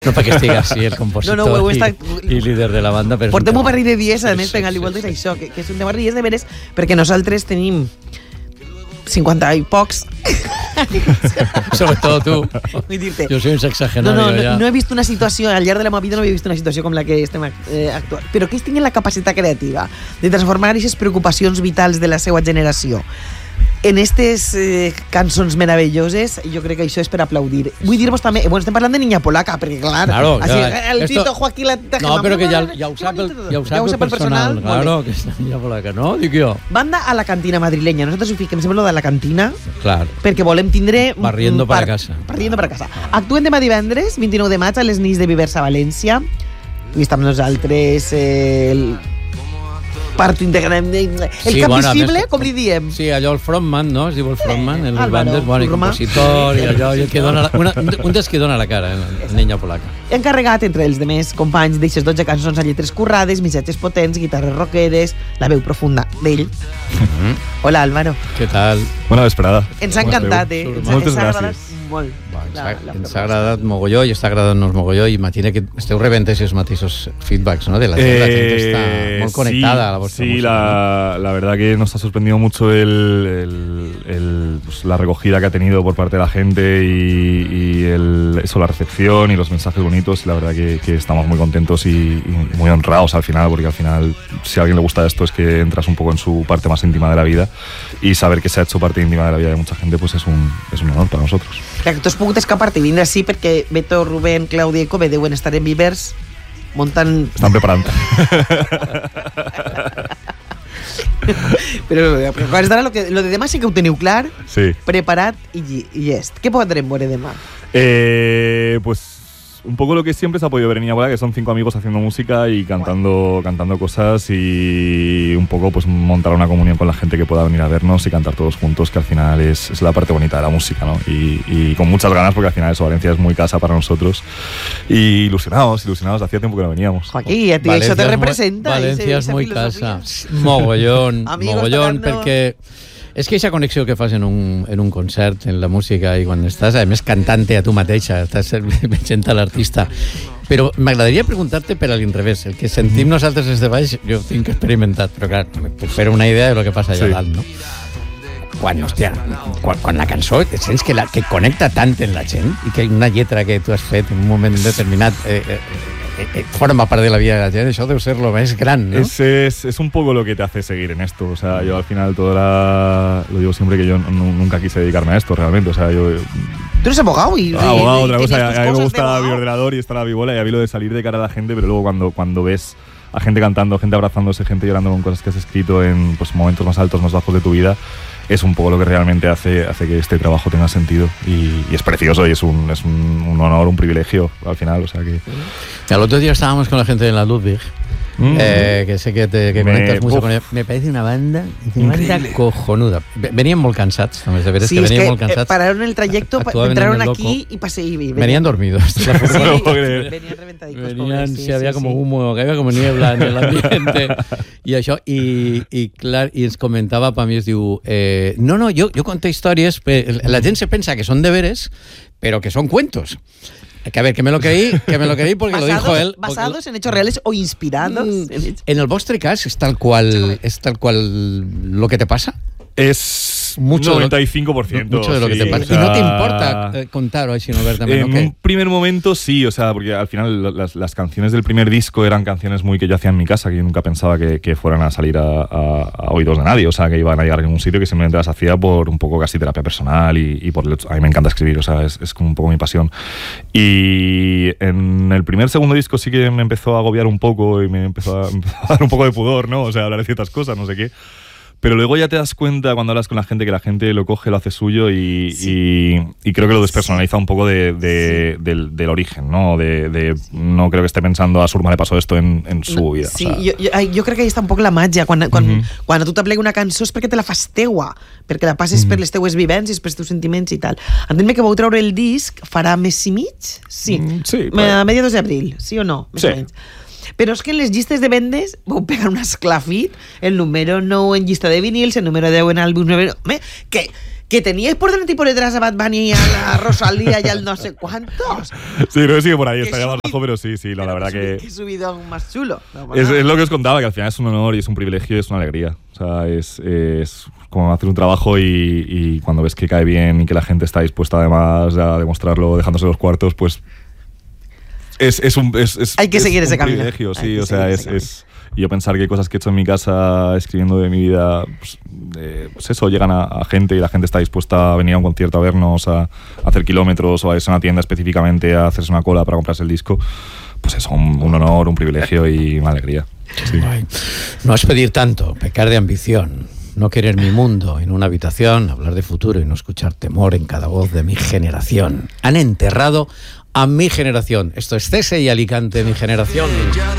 No perquè estigui així el compositor i líder de la banda. Portem un barri de dies, a més, per igual és això, que és un de barri de veres, perquè nosaltres tenim 50 i pocs. Sobretot tu. Jo soy un sexagenario ja. No he vist una situació, al llarg de la meva vida no he vist una situació com la que estem actuant. Però que ells tinguin la capacitat creativa de transformar aquestes preocupacions vitals de la seva generació en aquestes cançons meravelloses, jo crec que això és per aplaudir. Vull dir-vos també, bueno, estem parlant de Niña Polaca, perquè clar, claro, el Tito Joaquín la Tajamamura... No, però que ja ho sap el personal. Claro, que és Niña Polaca, no? Dic jo. Banda a la cantina madrileña. Nosaltres ho fiquem sempre lo de la cantina, clar, perquè volem tindre... Barriendo para casa. Barriendo para casa. Actuem demà divendres, 29 de maig, a les nits de Vivers a València. I estem nosaltres... part integrant el capicible, com li diem. Sí, allò el frontman, no? Es diu el frontman, el bandes, bueno, el compositor i allò, un dels que dona la cara, el Niña Polaca. He encarregat entre els demés companys d'eixes 12 cançons a lletres currades, missatges potents, guitarres rockeres, la veu profunda d'ell. Hola, Álvaro. Què tal? Bona vesprada. Ens ha encantat, Moltes gràcies. Molt. Ens ha agradat mogolló i està agradant-nos mogolló i imagina que esteu rebent aquests mateixos feedbacks, ¿no? De la gent, la gent está muy conectada a la vuestra música. Sí, la verdad que nos ha sorprendido mucho pues, la recogida que ha tenido por parte de la gente y la recepción y los mensajes bonitos. Y la verdad que estamos muy contentos y muy honrados al final, porque al final, si a alguien le gusta esto, es que entras un poco en su parte más íntima de la vida, y saber que se ha hecho parte íntima de la vida de mucha gente, pues es un honor para nosotros. Clar, que tu has pogut escapar-te i vindre així perquè Beto, Rubén, Clàudia i Kobe deuen estar en Vivers muntant... Estan preparant. Però lo de demà sí que ho teniu clar, sí. Preparat i llest. Què podrem veure demà? Pues un poco lo que siempre se ha podido ver en Niña Polaca, que son 5 amigos haciendo música y cantando cosas, y un poco pues montar una comunión con la gente que pueda venir a vernos y cantar todos juntos, que al final es la parte bonita de la música, ¿no? Y con muchas ganas, porque al final eso, Valencia es muy casa para nosotros, y ilusionados, hacía tiempo que no veníamos. Joaquín, a ti eso te representa. Valencia es muy casa. Mogollón, perquè... És que aquesta connexió que fas en un concert, en la música, i quan estàs, a més, cantant-te a tu mateixa, estàs veient a l'artista. Però m'agradaria preguntar-te per a l'inrevés. El que sentim nosaltres des de baix, jo ho tinc experimentat, però clar, puc fer una idea de lo que passa allà dalt, no? Quan la cançó sents que connecta tant en la gent i que una lletra que tu has fet en un moment determinat forma parte de la vida de la gente, eso debe ser lo más grande, ¿no? Es un poco lo que te hace seguir en esto. O sea, yo al final lo digo siempre, que yo nunca quise dedicarme a esto realmente. O sea, yo... Tú eres abogado y... abogado, otra cosa. A mí me gusta mi ordenador y está la vibola, y a mí lo de salir de cara a la gente, pero luego cuando ves a gente cantando, gente abrazándose, gente llorando con cosas que has escrito en pues, momentos más altos, más bajos de tu vida, es un poco lo que realmente hace que este trabajo tenga sentido, y es precioso, y es un honor, un privilegio al final, o sea que... El otro día estábamos con la gente de la Ludwig, que sé que conectas mucho con ella. Me parece una banda cojonuda. Venían molt cansats, també, de veres, sí, que venien molt cansats. Pararon el trayecto, entraron aquí y venían dormidos. Sí, venían reventadicos. Había como humo, que había como niebla en el ambiente. I això, i clar, i ens comentava, per mi es diu, no, jo conto històries, la gent se pensa que són de veres, però que són cuentos. Que a ver, que me lo creí porque lo dijo él. ¿Basados en hechos reales o inspirados? En el vostre cas, ¿es tal cual lo que te pasa? Es mucho 95%. Mucho de lo que te pasa. O sea, y no te importa contar hoy, sino ver también. En un primer momento sí, o sea, porque al final las canciones del primer disco eran canciones muy que yo hacía en mi casa, que yo nunca pensaba que fueran a salir a oídos de nadie, o sea, que iban a llegar a ningún sitio, que simplemente las hacía por un poco casi terapia personal y por el hecho, a mí me encanta escribir, o sea, es como un poco mi pasión. Y en el segundo disco sí que me empezó a agobiar un poco y me empezó a dar un poco de pudor, ¿no? O sea, hablar de ciertas cosas, no sé qué. Pero luego ya te das cuenta cuando hablas con la gente que la gente lo coge, lo hace suyo y creo que lo despersonaliza un poco del origen, ¿no? No creo que esté pensando a Surma le pasó esto en su vida. Sí, o sea. jo crec que ahí està un poc la màgia. Quan a tu t'aplega una cançó és perquè te la fas teua, perquè la passes per les teues vivències, per els teus sentiments i tal. Entenc que vau treure el disc farà mes i mig? Sí. A mediados d'abril, sí o no? Més o menys. Però és que en les llistes de vendes vau pegar un esclafit, el número 9 en llista de vinils, el número 10 en àlbums, que que teníais por delante y por detrás a Bad Bunny, a la Rosalía y al no sé cuántos. Sí, creo que sigue por ahí, estaría más bajo, pero sí, la verdad que... Qué subidón más chulo. No, es lo que os contaba, que al final es un honor y es un privilegio y es una alegría. O sea, es como hacer un trabajo y cuando ves que cae bien y que la gente está dispuesta además a demostrarlo dejándose los cuartos, pues hay que seguir ese camino. Privilegio, sí, o sea, y yo pensar que cosas que he hecho en mi casa escribiendo de mi vida, pues eso, llegan a gente y la gente está dispuesta a venir a un concierto a vernos, a hacer kilómetros o a irse a una tienda específicamente a hacerse una cola para comprarse el disco, pues eso, un honor, un privilegio y una alegría. Sí. No es pedir tanto, pecar de ambición, no querer mi mundo en una habitación, hablar de futuro y no escuchar temor en cada voz de mi generación. Han enterrado a mi generación. Esto es Cese y Alicante, mi generación.